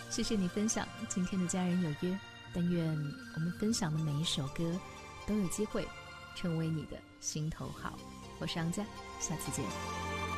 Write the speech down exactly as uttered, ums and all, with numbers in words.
谢谢你分享今天的家人有约，但愿我们分享的每一首歌都有机会成为你的心头好。我是昂佳，下次见。